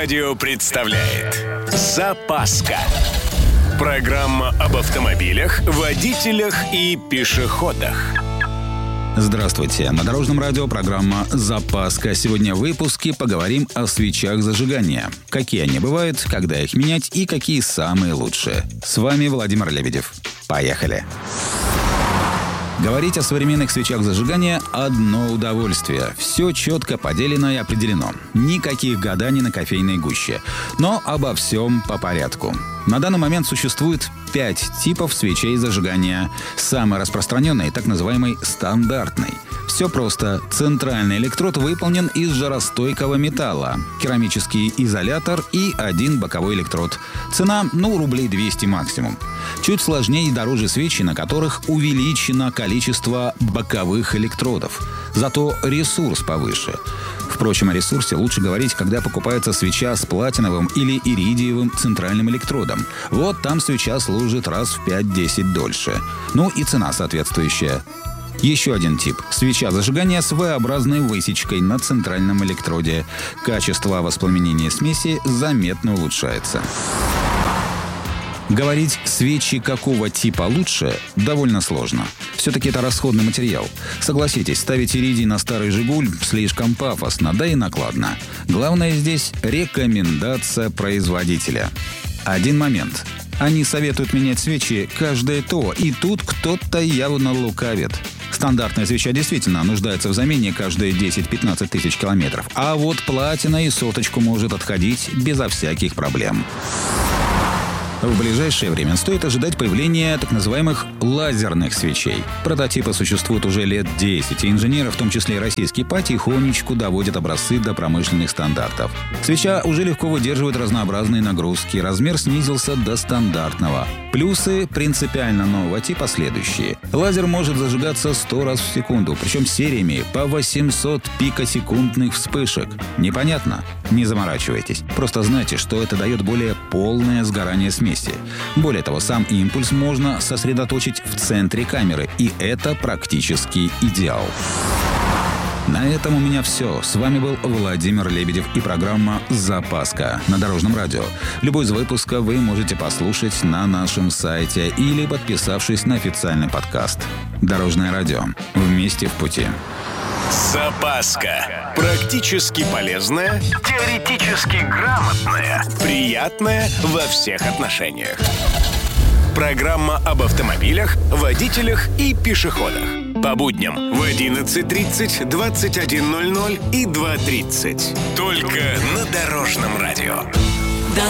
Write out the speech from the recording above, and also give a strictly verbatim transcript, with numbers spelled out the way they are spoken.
радио представляет «Запаска». Программа об автомобилях, водителях и пешеходах. Здравствуйте. На Дорожном радио программа «Запаска». Сегодня в выпуске поговорим о свечах зажигания. Какие они бывают, когда их менять и какие самые лучшие. С вами Владимир Лебедев. Поехали. Говорить о современных свечах зажигания – одно удовольствие. Все четко поделено и определено. Никаких гаданий на кофейной гуще. Но обо всем по порядку. На данный момент существует пять типов свечей зажигания. Самый распространенный – так называемый стандартный. Все просто. Центральный электрод выполнен из жаростойкого металла, керамический изолятор и один боковой электрод. Цена, ну, рублей двести максимум. Чуть сложнее и дороже свечи, на которых увеличено количество боковых электродов. Зато ресурс повыше. Впрочем, о ресурсе лучше говорить, когда покупается свеча с платиновым или иридиевым центральным электродом. Вот там свеча служит раз в пять-десять дольше. Ну и цена соответствующая. Еще один тип – свеча зажигания с V-образной высечкой на центральном электроде. Качество воспламенения смеси заметно улучшается. Говорить, свечи какого типа лучше, довольно сложно. Все-таки это расходный материал. Согласитесь, ставить иридий на старый «Жигуль» слишком пафосно, да и накладно. Главное здесь – рекомендация производителя. Один момент. Они советуют менять свечи каждое то, и тут кто-то явно лукавит. Стандартная свеча действительно нуждается в замене каждые десять-пятнадцать тысяч километров. А вот платина и соточку может отходить безо всяких проблем. В ближайшее время стоит ожидать появления так называемых лазерных свечей. Прототипы существуют уже лет десять, и инженеры, в том числе и российские, потихонечку доводят образцы до промышленных стандартов. Свеча уже легко выдерживает разнообразные нагрузки, размер снизился до стандартного. Плюсы принципиально нового типа следующие. Лазер может зажигаться сто раз в секунду, причем сериями по восемьсот пикосекундных вспышек. Непонятно? Не заморачивайтесь. Просто знайте, что это дает более полное сгорание смеси. Более того, сам импульс можно сосредоточить в центре камеры, и это практически идеал. На этом у меня все. С вами был Владимир Лебедев и программа «Запаска» на Дорожном радио. Любой из выпусков вы можете послушать на нашем сайте или подписавшись на официальный подкаст. Дорожное радио. Вместе в пути. Запаска. Практически полезная, теоретически грамотная, приятная во всех отношениях. Программа об автомобилях, водителях и пешеходах. По будням в одиннадцать тридцать, двадцать один ноль ноль и два тридцать. Только на Дорожном радио.